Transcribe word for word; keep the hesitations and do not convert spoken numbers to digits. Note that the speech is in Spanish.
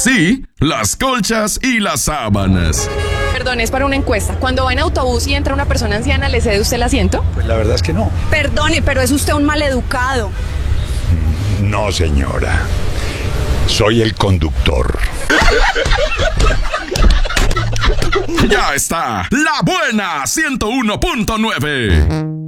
Sí, las colchas y las sábanas. Perdón, es para una encuesta. Cuando va en autobús y entra una persona anciana, ¿le cede usted el asiento? Pues la verdad es que no. Perdone, pero es usted un maleducado. No, señora. Soy el conductor. Ya está, La Buena ciento uno punto nueve.